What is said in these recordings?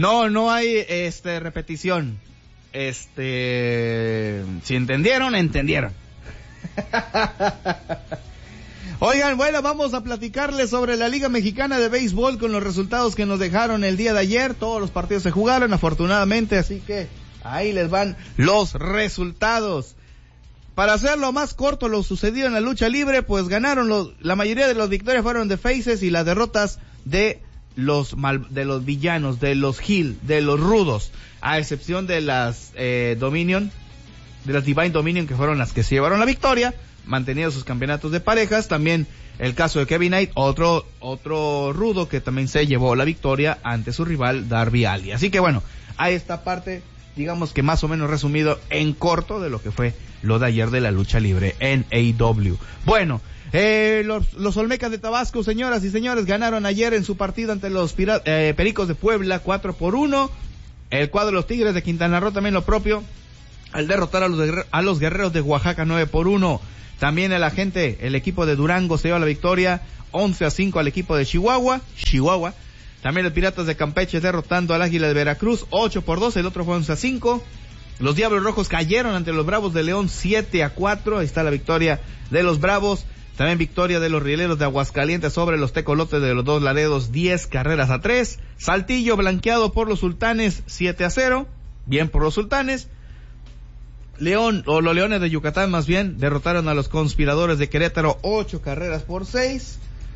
No hay repetición. Si entendieron. Oigan, bueno, vamos a platicarles sobre la Liga Mexicana de Béisbol con los resultados que nos dejaron el día de ayer. Todos los partidos se jugaron, afortunadamente, así que ahí les van los resultados. Para hacerlo más corto, lo sucedido en la lucha libre, pues ganaron la mayoría de las victorias fueron de faces y las derrotas de los villanos, de los heel, de los rudos, a excepción de las Dominion, de las Divine Dominion, que fueron las que se llevaron la victoria, manteniendo sus campeonatos de parejas. También el caso de Kevin Knight, otro rudo que también se llevó la victoria ante su rival Darby Allin. Así que bueno, ahí está parte, digamos que más o menos resumido en corto de lo que fue lo de ayer de la lucha libre en AEW. Bueno, los Olmecas de Tabasco, señoras y señores, ganaron ayer en su partido ante los Pericos de Puebla 4-1. El cuadro de los Tigres de Quintana Roo también lo propio, al derrotar a los Guerreros de Oaxaca 9-1. También el equipo de Durango se lleva la victoria 11-5 al equipo de Chihuahua. También los Piratas de Campeche derrotando al Águila de Veracruz 8-2, el otro fue 11-5. Los Diablos Rojos cayeron ante los Bravos de León 7-4, ahí está la victoria de los Bravos. También victoria de los Rieleros de Aguascalientes sobre los Tecolotes de los Dos Laredos 10-3. Saltillo blanqueado por los Sultanes 7-0, bien por los Sultanes. Los Leones de Yucatán más bien derrotaron a los Conspiradores de Querétaro 8-6.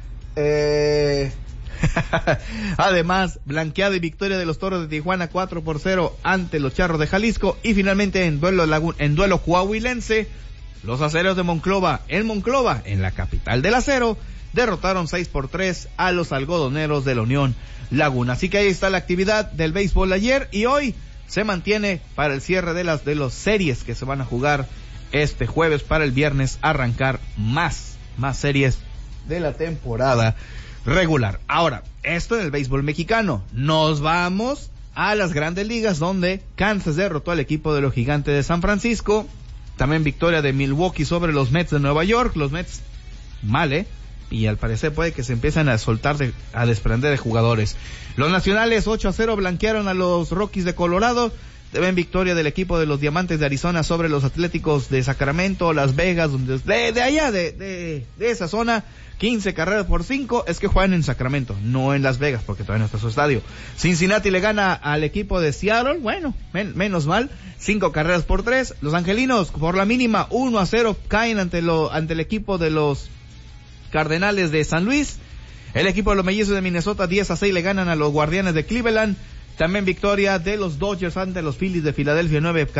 Además, blanqueada y victoria de los Toros de Tijuana 4-0 ante los Charros de Jalisco. Y finalmente en duelo coahuilense, los Acereros de Monclova, en la capital del acero, derrotaron 6-3 a los Algodoneros de la Unión Laguna. Así que ahí está la actividad del béisbol ayer, y hoy se mantiene para el cierre de las series que se van a jugar este jueves, para el viernes arrancar más series de la temporada regular. Ahora, esto en el béisbol mexicano. Nos vamos a las Grandes Ligas, donde Kansas derrotó al equipo de los Gigantes de San Francisco. También victoria de Milwaukee sobre los Mets de Nueva York. Los Mets mal, y al parecer puede que se empiezan a a desprender de jugadores. Los Nacionales 8-0 blanquearon a los Rockies de Colorado. También victoria del equipo de los Diamantes de Arizona sobre los Atléticos de Sacramento, Las Vegas, de allá, de esa zona, 15-5. Es que juegan en Sacramento, no en Las Vegas, porque todavía no está su estadio. Cincinnati le gana al equipo de Seattle, bueno, menos mal, 5-3. Los Angelinos, por la mínima, 1-0, caen ante el equipo de los Cardenales de San Luis. El equipo de los Mellizos de Minnesota 10-6 le ganan a los Guardianes de Cleveland. También victoria de los Dodgers ante los Phillies de Filadelfia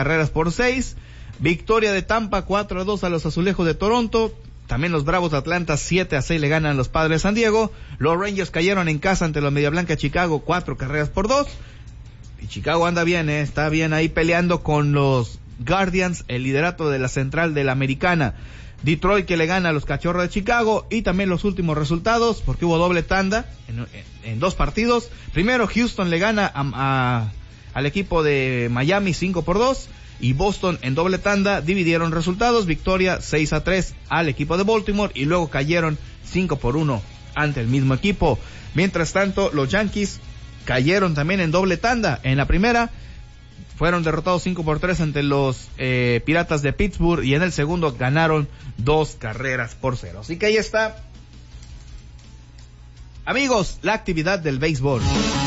9-6. Victoria de Tampa 4-2 a los Azulejos de Toronto. También los Bravos de Atlanta 7-6 le ganan a los Padres de San Diego. Los Rangers cayeron en casa ante los Media Blanca de Chicago 4-2. Y Chicago anda bien, está bien ahí peleando con los Guardians el liderato de la Central de la Americana. Detroit que le gana a los Cachorros de Chicago. Y también los últimos resultados, porque hubo doble tanda en dos partidos. Primero, Houston le gana al equipo de Miami 5-2. Y Boston en doble tanda dividieron resultados. Victoria 6-3 al equipo de Baltimore, y luego cayeron 5-1 ante el mismo equipo. Mientras tanto, los Yankees cayeron también en doble tanda. En la primera fueron derrotados 5-3 ante los Piratas de Pittsburgh, y en el segundo ganaron 2-0. Así que ahí está, amigos, la actividad del béisbol.